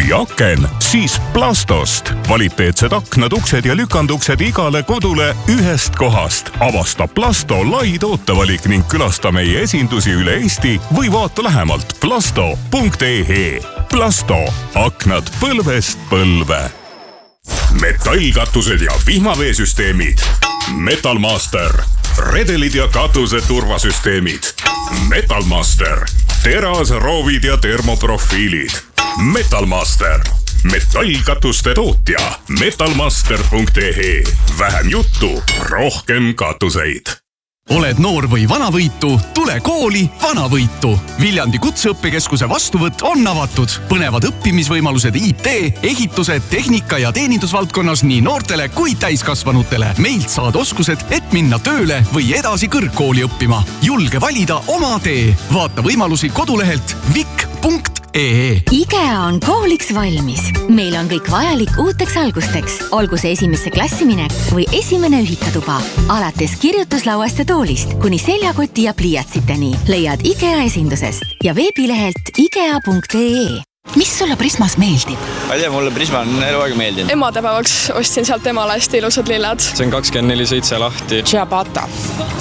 või aken, siis Plastost. Kvaliteetsed aknad, uksed ja lükanduksed igale kodule ühest kohast. Avasta Plasto lai tootevalik ning külasta meie esindusi üle Eesti või vaata lähemalt plasto.ee. Plasto. Aknad põlvest põlve. Metallkatused ja vihmaveesüsteemid. Metalmaster. Redelid ja katuse turvasüsteemid. Metalmaster. Terasroovid ja termoprofiilid. Metalmaster. Metallkatuste tootja. Metalmaster.ee. Vähem juttu, rohkem katuseid. Oled noor või vanavõitu? Tule kooli Vanavõitu. Viljandi Kutseõppekeskuse vastuvõtt on avatud. Põnevad õppimisvõimalused IT, ehituse, tehnika ja teenindusvaldkonnas nii noortele kui täiskasvanutele. Meilt saad oskused, et minna tööle või edasi kõrgkooli õppima. Julge valida oma tee. Vaata võimalusi kodulehelt vik.ee. IKEA on kooliks valmis. Meil on kõik vajalik uuteks algusteks. Olgu see esimesse klassi minek või esimene ühikatuba. Alates kirjutuslauast ja toolist kuni seljakoti ja pliiatsiteni leiad IKEA esindusest ja veebilehelt ikea.ee. Mis sulle Prismas meeldib? Ma ei tea, mulle Prisma on eluaeg meeldinud. Emadepäevaks ostsin sealt emale hästi ilusad lilled. See on 24/7 lahti. Ciabatta.